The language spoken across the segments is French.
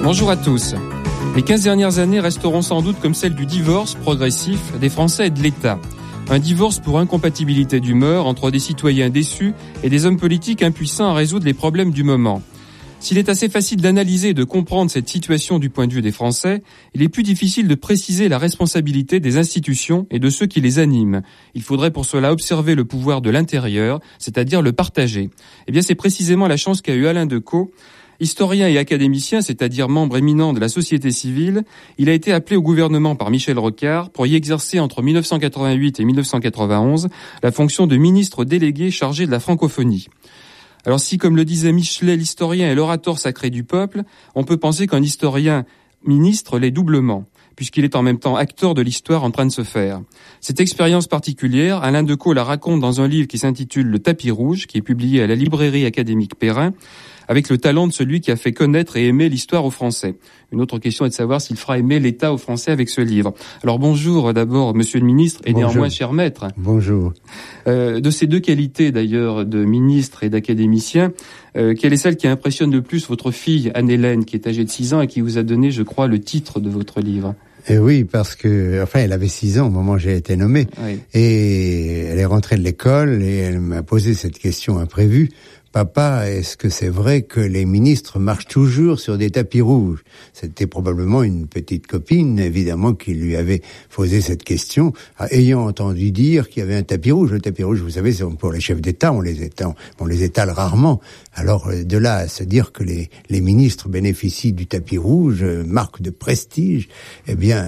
Bonjour à tous. Les 15 dernières années resteront sans doute comme celles du divorce progressif des Français et de l'État. Un divorce pour incompatibilité d'humeur entre des citoyens déçus et des hommes politiques impuissants à résoudre les problèmes du moment. S'il est assez facile d'analyser et de comprendre cette situation du point de vue des Français, il est plus difficile de préciser la responsabilité des institutions et de ceux qui les animent. Il faudrait pour cela observer le pouvoir de l'intérieur, c'est-à-dire le partager. Eh bien, c'est précisément la chance qu'a eu Alain Decaux. Historien et académicien, c'est-à-dire membre éminent de la société civile, il a été appelé au gouvernement par Michel Rocard pour y exercer entre 1988 et 1991 la fonction de ministre délégué chargé de la francophonie. Alors si, comme le disait Michelet, l'historien est l'orateur sacré du peuple, on peut penser qu'un historien ministre l'est doublement, puisqu'il est en même temps acteur de l'histoire en train de se faire. Cette expérience particulière, Alain Decaux la raconte dans un livre qui s'intitule « Le tapis rouge », qui est publié à la librairie académique Perrin, avec le talent de celui qui a fait connaître et aimer l'histoire aux Français. Une autre question est de savoir s'il fera aimer l'État aux Français avec ce livre. Alors bonjour d'abord, monsieur le ministre, et bonjour. Néanmoins cher maître. Bonjour. De ces deux qualités d'ailleurs, de ministre et d'académicien, quelle est celle qui impressionne le plus votre fille Anne-Hélène, qui est âgée de 6 ans et qui vous a donné, je crois, le titre de votre livre? Oui, parce que, elle avait 6 ans au moment où j'ai été nommé. Oui. Et elle est rentrée de l'école et elle m'a posé cette question imprévue. Papa, est-ce que c'est vrai que les ministres marchent toujours sur des tapis rouges? C'était probablement une petite copine, évidemment, qui lui avait posé cette question, ayant entendu dire qu'il y avait un tapis rouge. Le tapis rouge, vous savez, c'est pour les chefs d'État, on les étale rarement. Alors, de là à se dire que les ministres bénéficient du tapis rouge, marque de prestige, eh bien,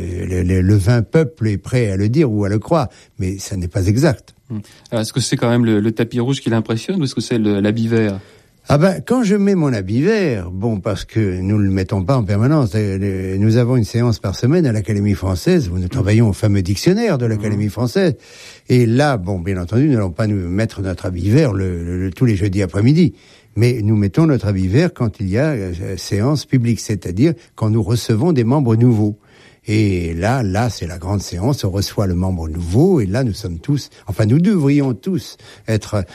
le vain peuple est prêt à le dire ou à le croire, mais ça n'est pas exact. Alors, est-ce que c'est quand même le tapis rouge qui l'impressionne ou est-ce que c'est l'habit vert? Quand je mets mon habit vert, parce que nous le mettons pas en permanence, nous avons une séance par semaine à l'Académie française où nous travaillons au fameux dictionnaire de l'Académie française. Et là, bien entendu, nous n'allons pas nous mettre notre habit vert tous les jeudis après-midi. Mais nous mettons notre habit vert quand il y a séance publique, c'est-à-dire quand nous recevons des membres nouveaux. Et là, c'est la grande séance, on reçoit le membre nouveau, et là, nous sommes tous, nous devrions tous être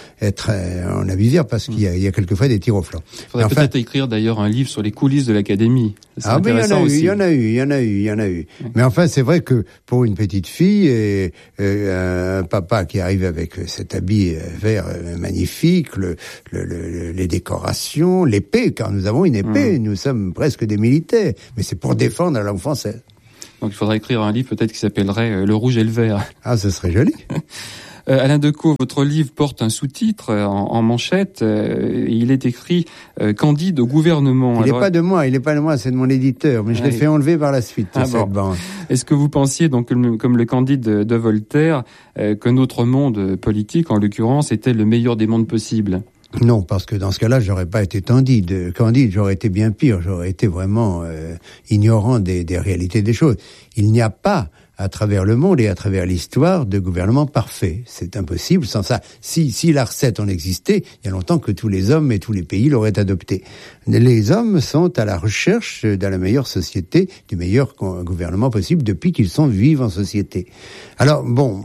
en habit vert, parce qu'il y a quelquefois des tirs au flanc. Il faudrait peut-être écrire d'ailleurs un livre sur les coulisses de l'Académie. C'est intéressant aussi. Il y en a eu. Oui. Mais mais vrai que pour une petite fille, un papa qui arrive avec cet habit vert magnifique, les décorations, l'épée, car nous avons une épée, nous sommes presque des militaires, mais c'est pour défendre la langue française. Donc il faudrait écrire un livre peut-être qui s'appellerait « Le rouge et le vert ». Ah, ce serait joli. Alain Decaux, votre livre porte un sous-titre en manchette. Il est écrit Candide au gouvernement. Il n'est pas de moi, c'est de mon éditeur, mais je l'ai fait enlever par la suite. Cette bande. Est-ce que vous pensiez, donc, comme le Candide de Voltaire, que notre monde politique, en l'occurrence, était le meilleur des mondes possibles ? Non, parce que dans ce cas-là, j'aurais pas été Candide, j'aurais été bien pire, j'aurais été vraiment ignorant des réalités des choses. Il n'y a pas, à travers le monde et à travers l'histoire, de gouvernement parfait. C'est impossible. Sans ça, si la recette en existait, il y a longtemps que tous les hommes et tous les pays l'auraient adopté. Les hommes sont à la recherche de la meilleure société, du meilleur gouvernement possible depuis qu'ils vivent en société. Alors,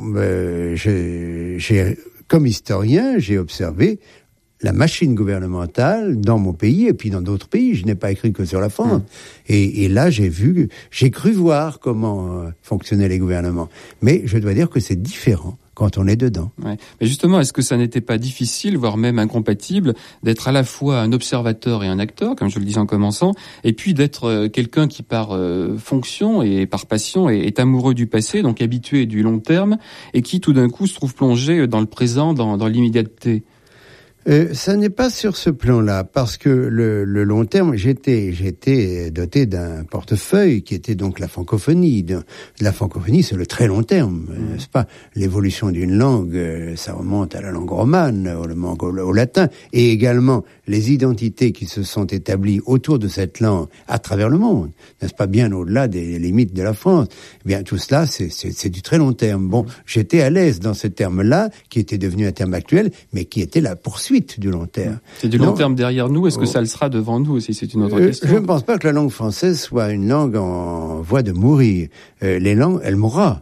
comme historien, j'ai observé la machine gouvernementale dans mon pays et puis dans d'autres pays. Je n'ai pas écrit que sur la France. Et là, j'ai cru voir comment fonctionnaient les gouvernements. Mais je dois dire que c'est différent quand on est dedans. Ouais. Mais justement, est-ce que ça n'était pas difficile, voire même incompatible, d'être à la fois un observateur et un acteur, comme je le disais en commençant, et puis d'être quelqu'un qui, par fonction et par passion, est amoureux du passé, donc habitué du long terme, et qui, tout d'un coup, se trouve plongé dans le présent, dans l'immédiateté? Ça n'est pas sur ce plan-là, parce que le long terme, j'étais doté d'un portefeuille qui était donc la francophonie. La francophonie, c'est le très long terme, n'est-ce pas? L'évolution d'une langue, ça remonte à la langue romane, au latin, et également les identités qui se sont établies autour de cette langue à travers le monde, n'est-ce pas, bien au-delà des limites de la France. Eh bien, tout cela, c'est du très long terme. J'étais à l'aise dans ce terme-là, qui était devenu un terme actuel, mais qui était la poursuite du long terme. C'est du long terme derrière nous, est-ce que ça le sera devant nous aussi? C'est une autre question. Je ne pense pas que la langue française soit une langue en voie de mourir. Les langues, elle mourra.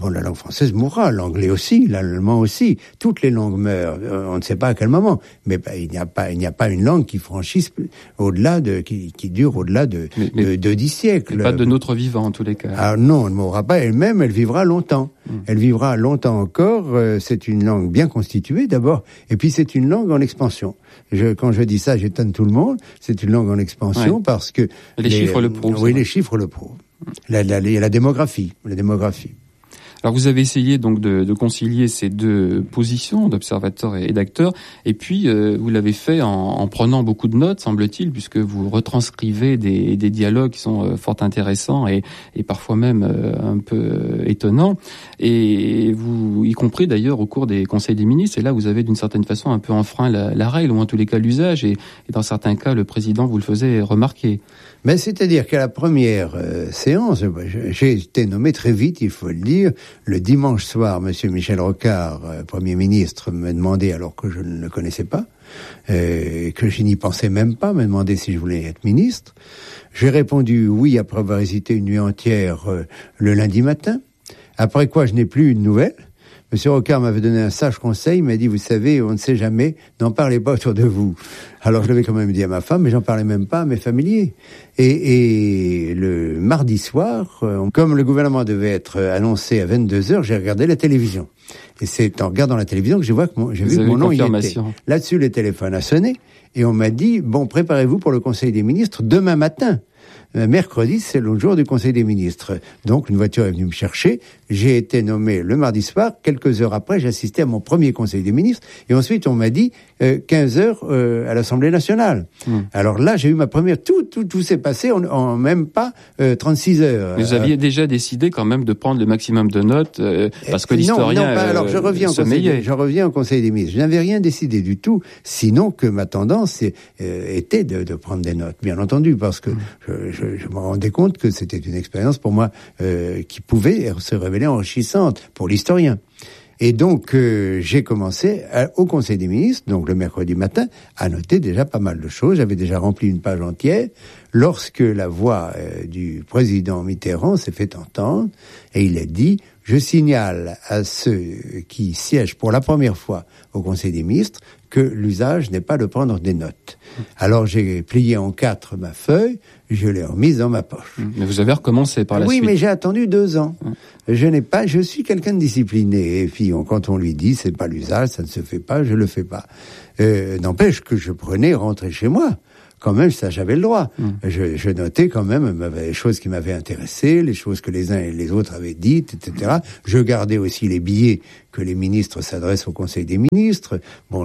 bon, la langue française mourra, l'anglais aussi, l'allemand aussi, toutes les langues meurent, on ne sait pas à quel moment, mais il n'y a pas une langue qui franchisse au-delà qui dure au-delà de 10 siècles. Pas de notre vivant, en tous les cas. Ah non, elle ne mourra pas elle-même, elle vivra longtemps. Elle vivra longtemps encore, c'est une langue bien constituée d'abord, et puis c'est une langue en expansion. Quand je dis ça, j'étonne tout le monde, c'est une langue en expansion parce que... Les chiffres le prouvent. Oui, les chiffres le prouvent. La démographie. Alors vous avez essayé donc de concilier ces deux positions d'observateur et d'acteur, et puis vous l'avez fait en prenant beaucoup de notes, semble-t-il, puisque vous retranscrivez des dialogues qui sont fort intéressants et parfois même un peu étonnants, et vous, y compris d'ailleurs au cours des conseils des ministres, et là vous avez d'une certaine façon un peu enfreint la règle, ou en tous les cas l'usage, et dans certains cas le président vous le faisait remarquer. Mais c'est-à-dire qu'à la première séance, j'ai été nommé très vite, il faut le dire. Le dimanche soir, Monsieur Michel Rocard, Premier ministre, me demandait, alors que je ne le connaissais pas, que je n'y pensais même pas, me demandait si je voulais être ministre. J'ai répondu oui après avoir hésité une nuit entière le lundi matin. Après quoi, je n'ai plus eu de nouvelles. Monsieur Rocard m'avait donné un sage conseil, il m'a dit, vous savez, on ne sait jamais, n'en parlez pas autour de vous. Alors je l'avais quand même dit à ma femme, mais j'en parlais même pas à mes familiers. Et le mardi soir, comme le gouvernement devait être annoncé à 22h, j'ai regardé la télévision. Et c'est en regardant la télévision que j'ai vu que mon nom y était. Là-dessus, le téléphone a sonné, et on m'a dit, bon, préparez-vous pour le Conseil des ministres demain matin. Mercredi, c'est le jour du Conseil des ministres. Donc, une voiture est venue me chercher. J'ai été nommé le mardi soir. Quelques heures après, j'ai assisté à mon premier Conseil des ministres. Et ensuite, on m'a dit 15 heures à l'Assemblée nationale. Alors là, j'ai eu ma première... Tout s'est passé en même pas 36 heures. Vous aviez déjà décidé quand même de prendre le maximum de notes parce que l'historien alors je reviens au Conseil des ministres. Je n'avais rien décidé du tout, sinon que ma tendance était de prendre des notes, bien entendu, parce que je me rendais compte que c'était une expérience pour moi qui pouvait se révéler enrichissante pour l'historien. Et donc, j'ai commencé au Conseil des ministres, donc le mercredi matin, à noter déjà pas mal de choses. J'avais déjà rempli une page entière lorsque la voix du président Mitterrand s'est fait entendre et il a dit « Je signale à ceux qui siègent pour la première fois au Conseil des ministres que l'usage n'est pas de prendre des notes. » Alors j'ai plié en 4 ma feuille, je l'ai remise dans ma poche. Mais vous avez recommencé par la suite. Oui, mais j'ai attendu 2 ans. Je suis quelqu'un de discipliné. Et puis, quand on lui dit, c'est pas l'usage, ça ne se fait pas, je le fais pas. N'empêche que je rentrais chez moi. Quand même, ça, j'avais le droit. Je notais quand même les choses qui m'avaient intéressé, les choses que les uns et les autres avaient dites, etc. Je gardais aussi les billets que les ministres s'adressent au Conseil des ministres. Bon,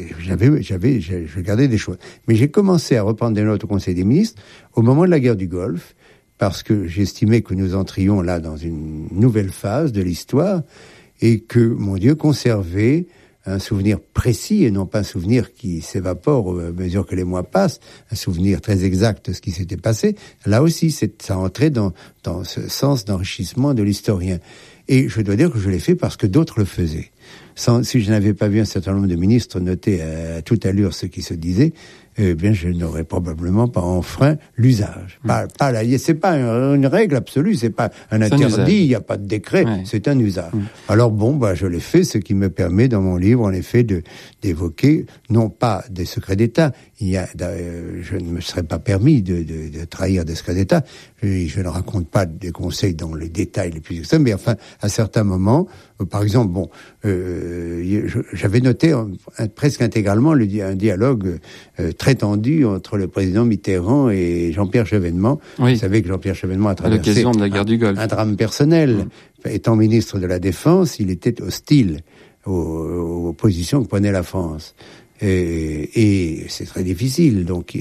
je gardais des choses. Mais j'ai commencé à reprendre des notes au Conseil des ministres au moment de la guerre du Golfe, parce que j'estimais que nous entrions là dans une nouvelle phase de l'histoire et que, mon Dieu, conserver un souvenir précis et non pas un souvenir qui s'évapore à mesure que les mois passent, un souvenir très exact de ce qui s'était passé. Là aussi, ça entrait dans ce sens d'enrichissement de l'historien. Et je dois dire que je l'ai fait parce que d'autres le faisaient. Si je n'avais pas vu un certain nombre de ministres noter à toute allure ce qui se disait, bien, je n'aurais probablement pas enfreint l'usage. C'est pas une règle absolue, c'est pas un interdit, il n'y a pas de décret, c'est un usage. Alors bon, je l'ai fait, ce qui me permet dans mon livre, en effet, d'évoquer, non pas des secrets d'État, je ne me serais pas permis de trahir des secrets d'État, je ne raconte pas des conseils dans les détails les plus extrêmes, mais enfin, à certains moments, par exemple, j'avais noté presque intégralement un dialogue très tendu entre le président Mitterrand et Jean-Pierre Chevènement. Oui. Vous savez que Jean-Pierre Chevènement a traversé à l'occasion de la guerre du Golfe. Un drame personnel. Étant ministre de la Défense, il était hostile aux positions que prenait la France. Et c'est très difficile. Donc,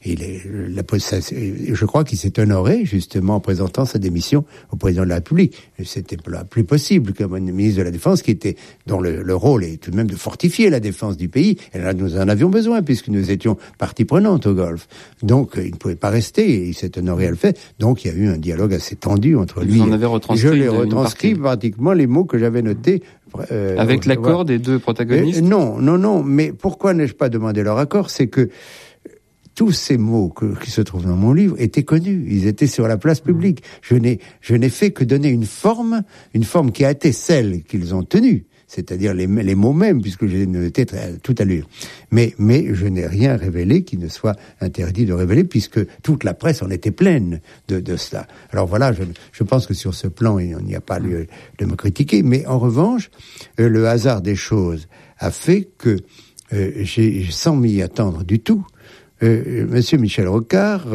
je crois qu'il s'est honoré justement en présentant sa démission au président de la République. C'était plus possible comme un ministre de la Défense dont le rôle est tout de même de fortifier la défense du pays. Et là, nous en avions besoin puisque nous étions partie prenante au Golfe. Donc, il ne pouvait pas rester. Et il s'est honoré à le faire. Donc, il y a eu un dialogue assez tendu entre lui. Vous en avez retranscrit. Je l'ai retranscrit pratiquement les mots que j'avais notés. Avec l'accord des deux protagonistes? Non. Mais pourquoi n'ai-je pas demandé leur accord? C'est que tous ces mots qui se trouvent dans mon livre étaient connus. Ils étaient sur la place publique. Je n'ai fait que donner une forme qui a été celle qu'ils ont tenue. C'est-à-dire les mots mêmes, puisque j'ai noté tout à l'heure. Mais je n'ai rien révélé qui ne soit interdit de révéler, puisque toute la presse en était pleine de cela. Alors voilà, je pense que sur ce plan, il n'y a pas lieu de me critiquer. Mais en revanche, le hasard des choses a fait que, sans m'y attendre du tout, Monsieur Michel Rocard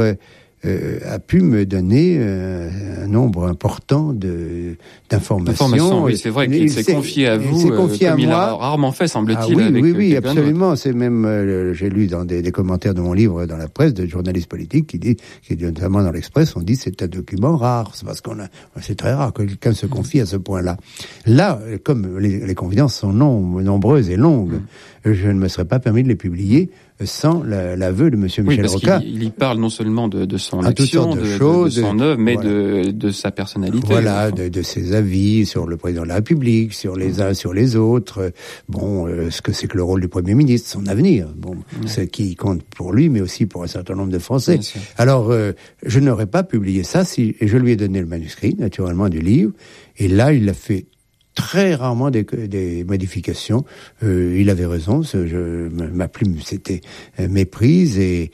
a pu me donner un nombre important d'informations. Oui, c'est vrai qu'il s'est confié à vous, comme il a rarement fait, semble-t-il. Oui, absolument. C'est même, j'ai lu dans des commentaires de mon livre dans la presse, de journalistes politiques qui dit notamment dans l'Express, on dit c'est un document rare. C'est parce c'est très rare que quelqu'un se confie à ce point-là. Là, comme les confidences sont nombreuses et longues, je ne me serais pas permis de les publier sans l'aveu de Monsieur Michel Rocard. Il y parle non seulement de son action, de son œuvre, mais voilà, de sa personnalité. Voilà, de ses avis sur le président de la République, sur les uns, sur les autres. Ce que c'est que le rôle du Premier ministre, son avenir. Ce qui compte pour lui, mais aussi pour un certain nombre de Français. Alors, je n'aurais pas publié ça et je lui ai donné le manuscrit, naturellement, du livre. Et là, il a fait très rarement des modifications. Il avait raison. Ma plume s'était méprise et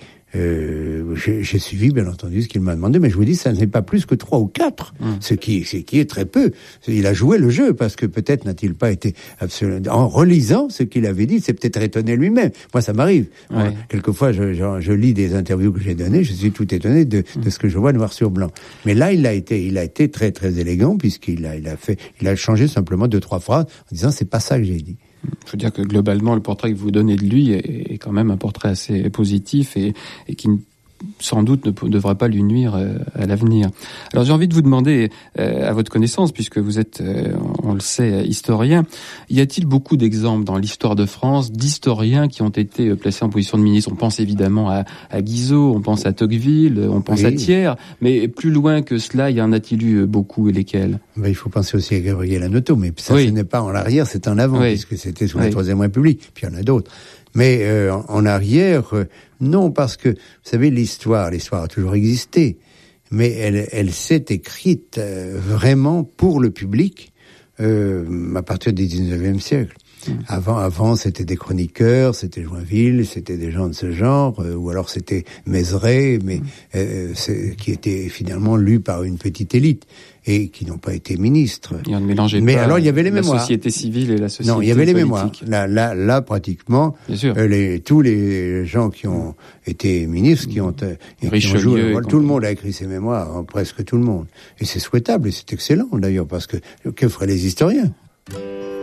j'ai suivi, bien entendu, ce qu'il m'a demandé, mais je vous dis, ça n'est pas plus que 3 ou 4, ce qui est très peu. Il a joué le jeu, parce que peut-être n'a-t-il pas été absolument... En relisant ce qu'il avait dit, c'est peut-être étonné lui-même. Moi, ça m'arrive. Ouais. Quelquefois, je lis des interviews que j'ai données, je suis tout étonné de ce que je vois noir sur blanc. Mais là, il a été très, très élégant, puisqu'il a changé simplement 2-3 phrases, en disant, c'est pas ça que j'ai dit. Il faut dire que globalement, le portrait que vous donnez de lui est quand même un portrait assez positif et qui sans doute ne devrait pas lui nuire à l'avenir. Alors j'ai envie de vous demander, à votre connaissance, puisque vous êtes, on le sait, historien, y a-t-il beaucoup d'exemples dans l'histoire de France d'historiens qui ont été placés en position de ministre? On pense évidemment à Guizot, on pense à Tocqueville, on pense à Thiers, mais plus loin que cela, y en a-t-il eu beaucoup, et lesquels? Il faut penser aussi à Gabriel Hanoteau, mais ça ce n'est pas en arrière, c'est en avant, puisque c'était sous la Troisième République, puis il y en a d'autres. Mais en arrière, non, parce que, vous savez, l'histoire a toujours existé, mais elle s'est écrite vraiment pour le public à partir du 19e siècle. Avant, c'était des chroniqueurs, c'était Joinville, c'était des gens de ce genre, ou alors c'était Mézeray, mais qui étaient finalement lus par une petite élite et qui n'ont pas été ministres. Il ne mélangeait mais pas alors, il y avait les mémoires. La société civile et la société politique. Non, il y avait les mémoires. Là, pratiquement, tous les gens qui ont été ministres, qui ont joué, tout le monde a écrit ses mémoires, presque tout le monde. Et c'est souhaitable, et c'est excellent d'ailleurs, parce que feraient les historiens?